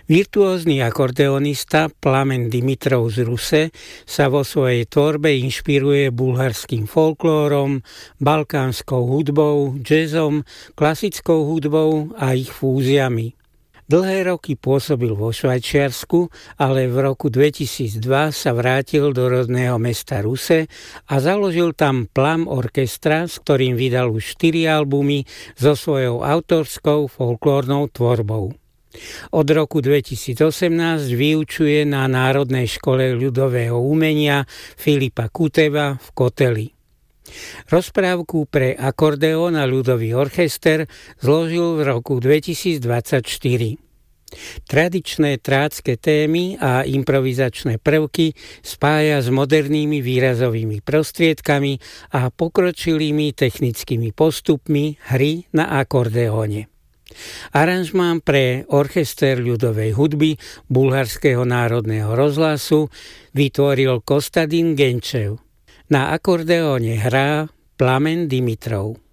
Virtuózny akordeonista Plamen Dimitrov z Ruse sa vo svojej tvorbe inšpiruje bulharským folklórom, balkánskou hudbou, jazzom, klasickou hudbou a ich fúziami. Dlhé roky pôsobil vo Švajčiarsku, ale v roku 2002 sa vrátil do rodného mesta Ruse a založil tam Plam Orchestra, s ktorým vydal už 4 albumy so svojou autorskou folklórnou tvorbou. Od roku 2018 vyučuje na Národnej škole ľudového umenia Filipa Kuteva v Koteli. Rozprávku pre akordeón a ľudový orchester zložil v roku 2024. Tradičné trácké témy a improvizačné prvky spája s modernými výrazovými prostriedkami a pokročilými technickými postupmi hry na akordeóne. Aranžmán pre orchester ľudovej hudby Bulharského národného rozhlasu vytvoril Kostadin Genčev. Na akordeóne hrá Plamen Dimitrov.